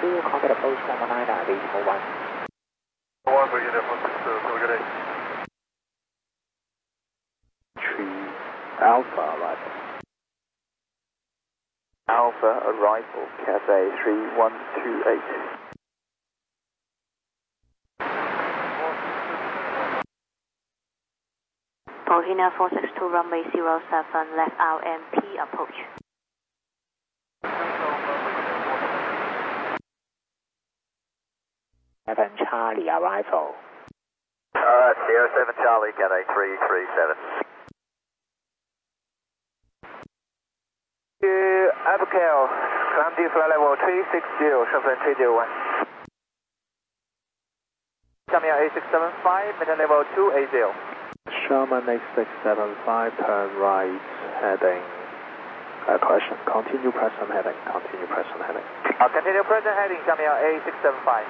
2, contact approach 119, decimal 1. 1 for unit 162, have a good day. 3 Alpha arrival. Alpha arrival, Cafe 3128. Polina 462, runway 07, left RMP approach. Seven Charlie arrival. Sierra 7 Charlie, Cathay 337. Abigail, climb to flight level 360, 身份 301. Xiamen A675, maintain level 280. Sherman 8675, turn right, heading. Correction, continue present heading, continue present heading. Continue present heading, Xiamen A675.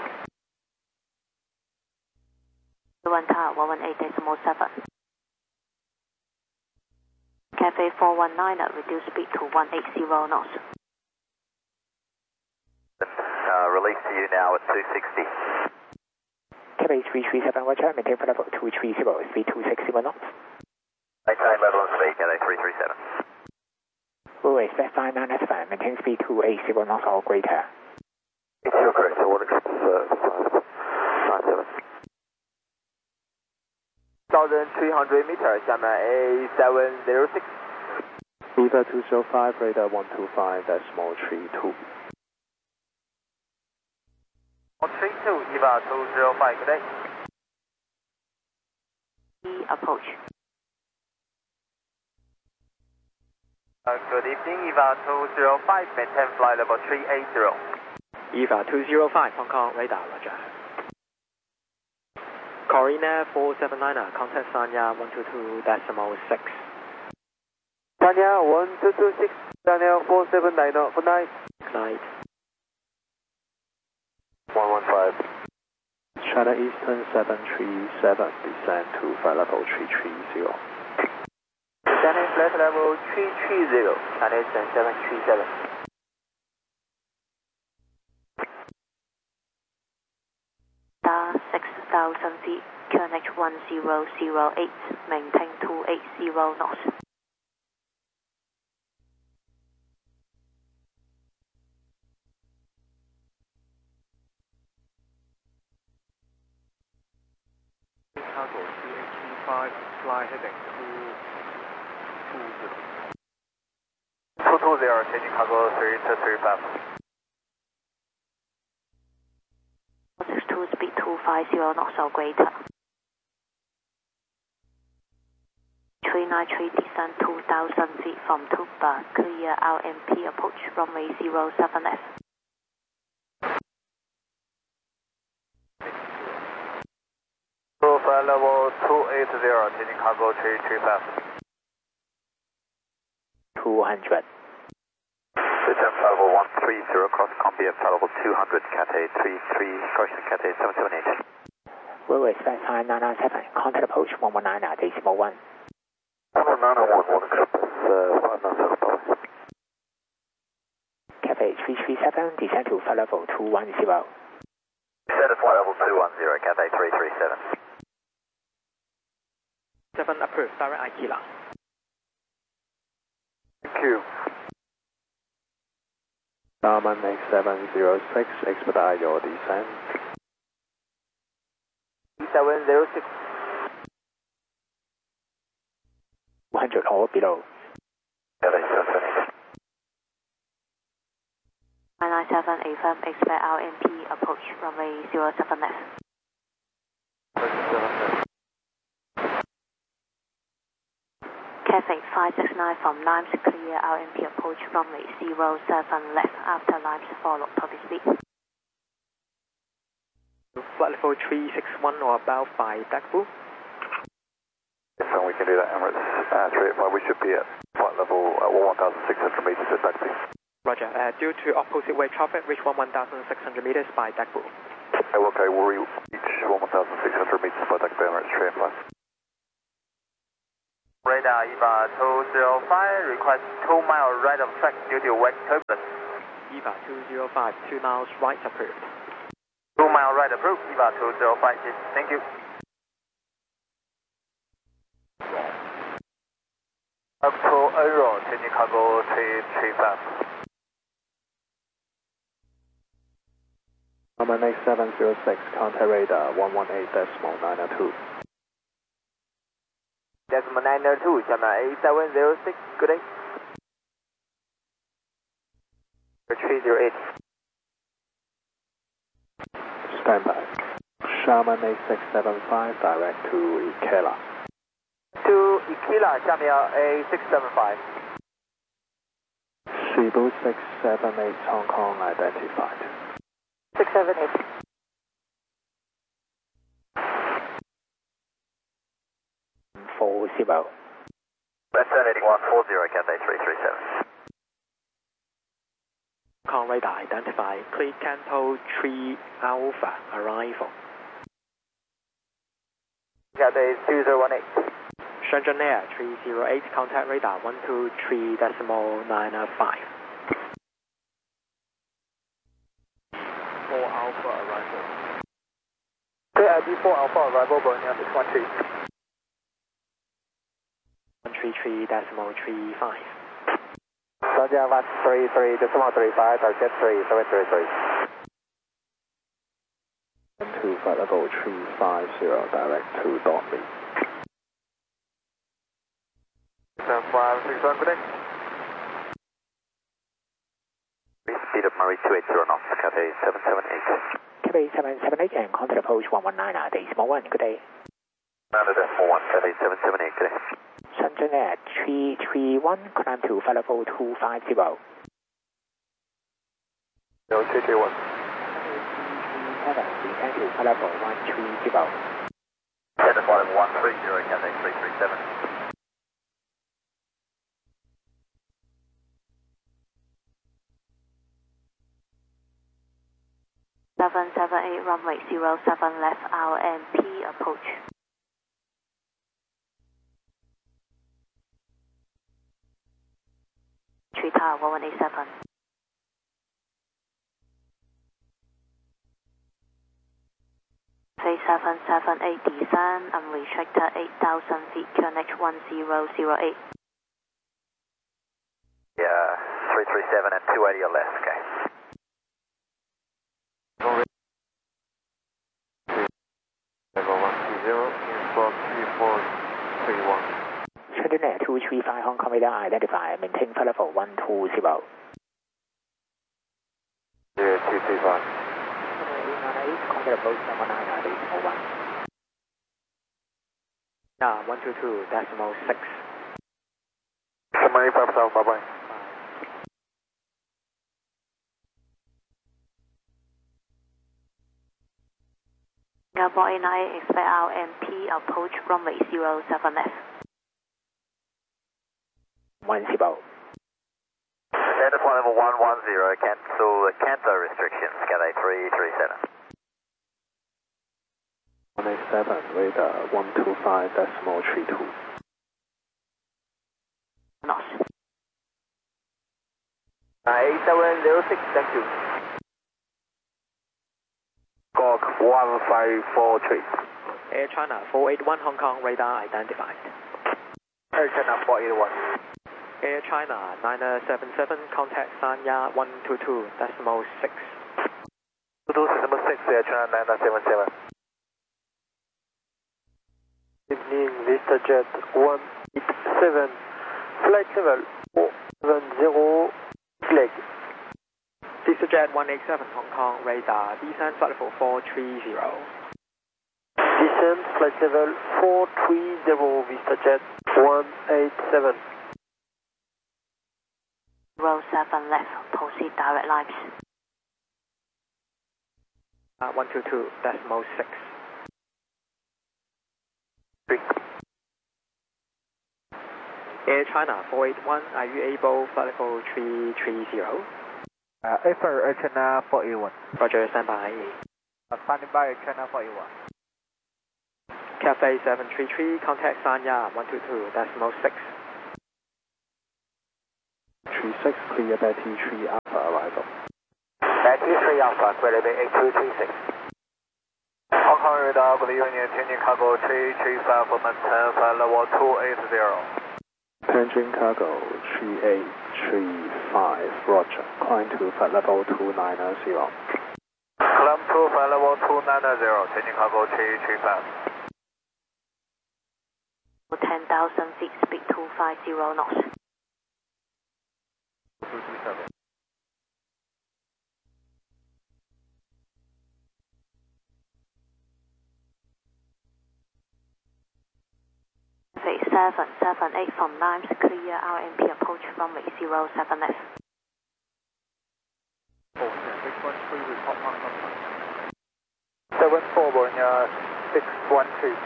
1 tower 118.7. Cafe 419, reduce speed to 180 knots. Release to you now at 260. Cafe 337, Roger, maintain flight level 230, speed 260 knots. Maintain level and speed, Cathay 337. Runway specify 997, maintain speed 280 knots or greater. It's your correct, I want to accept 97. 1,300 meters, Xiamen A706. Viva 205, radar 125, decimal 32. 32, EVA 205, good day. Approach. Good evening, EVA 205, maintain flight level 380. EVA 205, Hong Kong, radar, Roger. Corina 479, contact Sanya 122.6. Sanya 1226, Daniel 479, good night. Night. 115. China Eastern 737, descend to flight level 330. Descending flight level 330, China Eastern 737. Star 6,000 feet, QNH 1008, maintain 280 knots. Chicago CH5, fly heading 220. 220, changing cargo 3235. 462, speed 250 knots or greater. 393, descend 2,000 feet from Tuba, clear RMP approach, runway 07F. Flight level 280, changing cargo 335. 200. Return flight level 130, cross Columbia, flight level 200, Cathay 33, correction, Cathay 778. Runway specify 997, contact approach 119, decimal 1. 119, accept 597. Cafe 337, descend to flight level 210. Descend to flight level 210, Cathay 337. 7 approved, direct Aquila. Thank you. Starman 8706, expedite your descent. 706. 200 or below. Cathay 778. 997, affirm, expect RMP approach, runway 07F. Cafe 569 from Limes, clear RMP approach, runway 07 left, after Limes follow, topic speed. Flight level 361 or above by Dagbu. Yes, and we can do that, Emirates 385. We should be at flight level 1,600 meters at Dagbu. Roger. Due to opposite way traffic, reach 1,600 meters by Dagbu. Okay, we'll reach 1,600 meters by Dagbu, Emirates 385. Radar EVA 205, request 2 mile right of track due to wet turbulence. EVA 205, 2 miles right approved. 2 mile right approved, EVA 205, thank you. Up to Euro, changing cargo 335. Norman 8706, contact radar 118.902. Decimal 902, Channel 8706, good day. 308. Stand by. Sharman 8675, direct to Ikela. To Ikela, 下面 A675. Cebu 678, Hong Kong identified. 678. For Cebu. Western 8140, Cathay 337. Hong Kong radar identified. Clear Canto 3 Alpha arrival. Cathay 2018. Shenzhen Air 308, contact radar 123.905. 4 Alpha arrival. KID 4 Alpha arrival, Borneo 613. 133.35. Roger, 133.35, target 3733. 12 flight level 350, direct to Dormy. 7561, good day. Speed of Murray 280 knots, Cathay 778. Cathay 778 and contact approach 119, decimal 1, good day. 9.1, Cathay 778, good day. Shenzhen Air 331, climb to flight level 250. 0331. descend to flight level 130. 10 to flight level 130, Cathay 337. 778 runway 07 left, RMP approach. Tree Tower 1187. Phase 778 descend, unrestricted 8,000 feet, QNH 1008. Yeah, 337 and 280 or less, okay. Level 120, info 3431. Shenzhen Air 235, Hong Kong radar identified, maintain flight level 120. Yeah, 235. 898, contact approach 119, decimal 1. Yeah, 122.6. Summary 5,000, bye-bye. Singapore 898, expect RMP approach runway 07 left. 10. Descend to flight level 110, cancel restrictions, Cathay 337. 187, radar 125.32. Knots. 8706, thank you. Gog 1543. Air China 481, Hong Kong radar identified. Air China 481. Air China 977, contact Sanya 122.6. 226, Air China 977. Evening, Vista Jet 187, flight level 470, leg. VistaJet 187, Hong Kong radar, descend flight level 430. Descend flight level 430, Vista Jet 187. 07 left, proceed direct lines. 122.6. 3. Air China 481, are you able flight level 330? Air China 481. Roger, stand by. Standing by Air China 481. Cathay 733, contact Sanya 122.6. 36, clear Betty 3 Alpha arrival. 23 Alpha, clear level 8236. Hong Kong radar, good evening, Tianjin cargo 335 for maintain flight level 280. Tianjin cargo 3835, Roger. Climb to flight level 290. Climb to flight level 290, Tianjin cargo 335. 10,000 feet, speed 250 knots. 237. Phase 778 from Limes, clear RMP approach runway 07 left. 613 report mark number. 74 Bologna 612.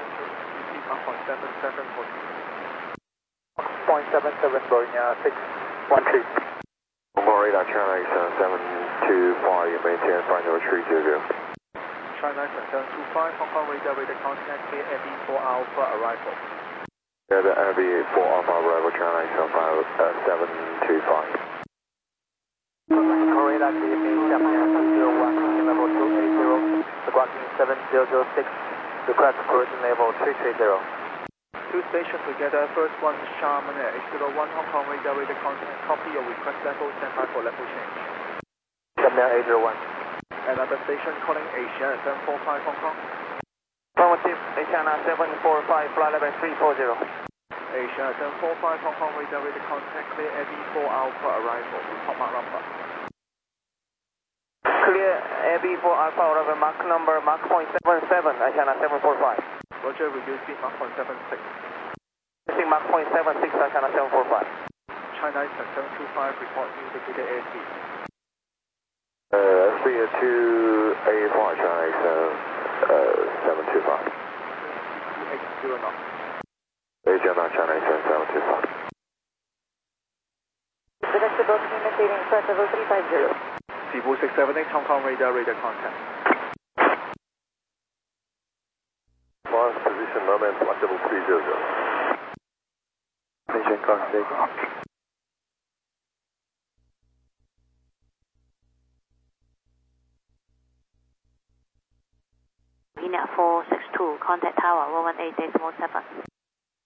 0.77 Bologna 612. Hong Kong radar, China 725, you maintain flight level 300. China 725, Hong Kong radar with the contact clear AB4 Alpha arrival. Yeah, the AB4 Alpha arrival, China 725. Radar clear 701, level 280, squawking 7006, request cruising level 330. Two stations together, first one Charmin Air, H01 Hong Kong radar with the contact, copy your request level, stand by for level change. Charmin Air 801. Another station calling Asiana 745 Hong Kong. Affirmative, Asiana 745, flight level 340. Asiana 745 Hong Kong radar with the contact, clear AB4 Alpha arrival, report mark number. Clear AB4 Alpha arrival, mark number, mark point 77, Asiana 745. Roger, reducing mark point 76. Reducing mark point 76, Asiana 745. China 725, report indicated airspeed. Speed 285, China 725. 280 knots. Asiana, China 725. Detectable communicating flight level 350. Cebu 678 Hong Kong radar contact. Mars position moment, flight level 300. Tianjin contact. Linear 462, contact tower 118.7.